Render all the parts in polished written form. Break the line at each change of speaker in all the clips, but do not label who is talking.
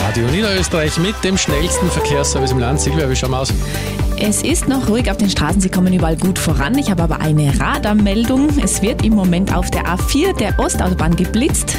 Radio Niederösterreich mit dem schnellsten Verkehrsservice im Land. Silvia, wie schauen wir aus?
Es ist noch ruhig auf den Straßen, sie kommen überall gut voran. Ich habe aber eine Radarmeldung. Es wird im Moment auf der A4 der Ostautobahn geblitzt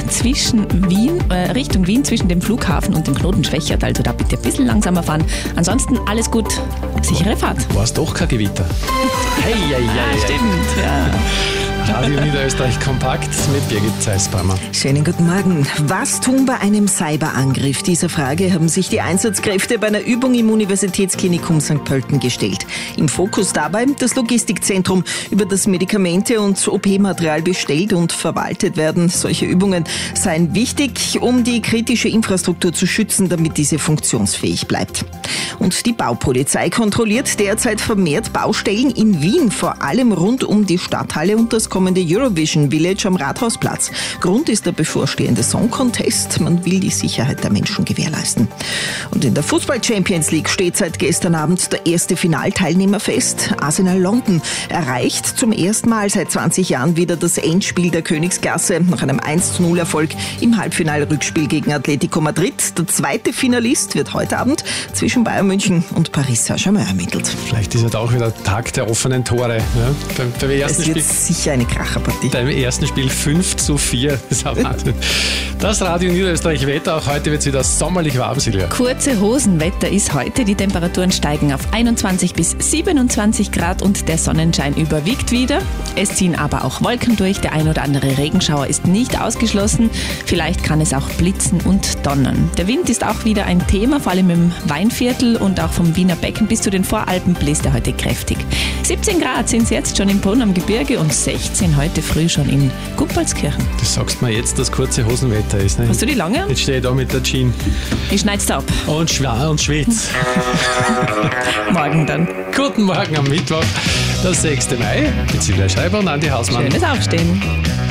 Richtung Wien, zwischen dem Flughafen und dem Knoten Schwächert. Also da bitte ein bisschen langsamer fahren. Ansonsten alles gut, sichere Fahrt.
War es doch kein Gewitter? Hey,
Stimmt, ja.
Radio Niederösterreich kompakt mit Birgit Zeisbaumer.
Schönen guten Morgen. Was tun bei einem Cyberangriff? Dieser Frage haben sich die Einsatzkräfte bei einer Übung im Universitätsklinikum St. Pölten gestellt. Im Fokus dabei das Logistikzentrum, über das Medikamente und OP-Material bestellt und verwaltet werden. Solche Übungen seien wichtig, um die kritische Infrastruktur zu schützen, damit diese funktionsfähig bleibt. Und die Baupolizei kontrolliert derzeit vermehrt Baustellen in Wien, vor allem rund um die Stadthalle und das kommende Eurovision Village am Rathausplatz. Grund ist der bevorstehende Song Contest. Man will die Sicherheit der Menschen gewährleisten. Und in der Fußball-Champions League steht seit gestern Abend der erste Finalteilnehmer fest. Arsenal London erreicht zum ersten Mal seit 20 Jahren wieder das Endspiel der Königsklasse nach einem 1:0-Erfolg im Halbfinal-Rückspiel gegen Atletico Madrid. Der zweite Finalist wird heute Abend zwischen Bayern München und Paris Saint-Germain ermittelt.
Vielleicht ist es auch wieder Tag der offenen Tore. Ja? Beim ersten
Es wird
Spiel,
sicher eine Kracherpartie.
beim ersten Spiel 5:4. Das ist ein Wahnsinn. Das Radio Niederösterreich Wetter. Auch heute wird es wieder sommerlich warm, Silvia.
Kurze Hosenwetter ist heute. Die Temperaturen steigen auf 21 bis 27 Grad und der Sonnenschein überwiegt wieder. Es ziehen aber auch Wolken durch. Der ein oder andere Regenschauer ist nicht ausgeschlossen. Vielleicht kann es auch blitzen und donnern. Der Wind ist auch wieder ein Thema, vor allem im Weinviertel und auch vom Wiener Becken bis zu den Voralpen bläst er heute kräftig. 17 Grad sind es jetzt schon in Brunn am Gebirge und 16 heute früh schon in Gumpolskirchen.
Das sagst du mir jetzt, dass kurze Hosenwetter ist. Ne?
Hast du die lange?
Jetzt stehe ich da mit der Jeans
Ich schneid's da ab.
und schwitz.
Morgen dann.
Guten Morgen am Mittwoch, der 6. Mai, mit Silvia Schreiber und Andi Hausmann.
Schönes Aufstehen.